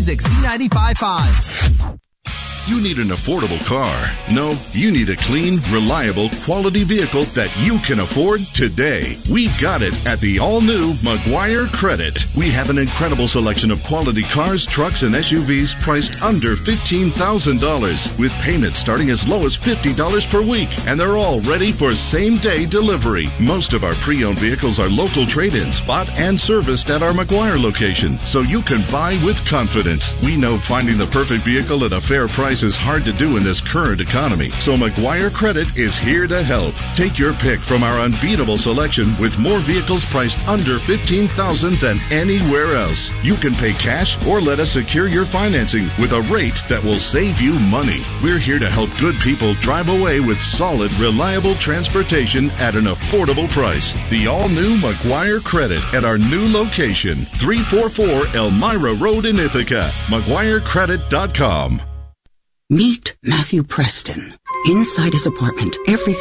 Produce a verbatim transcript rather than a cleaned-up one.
Music C ninety-five point five. You need an affordable car. No, you need a clean, reliable, quality vehicle that you can afford today. We've got it at the all-new Maguire Credit. We have an incredible selection of quality cars, trucks, and S U Vs priced under fifteen thousand dollars with payments starting as low as fifty dollars per week, and they're all ready for same-day delivery. Most of our pre-owned vehicles are local trade-ins, bought and serviced at our Maguire location, so you can buy with confidence. We know finding the perfect vehicle at a fair price is hard to do in this current economy, so Maguire Credit is here to help. Take your pick from our unbeatable selection with more vehicles priced under fifteen thousand dollars than anywhere else. You can pay cash or let us secure your financing with a rate that will save you money. We're here to help good people drive away with solid, reliable transportation at an affordable price. The all-new Maguire Credit at our new location, three forty-four Elmira Road in Ithaca. Maguire Credit dot com. Meet Matthew Preston. Inside his apartment, everything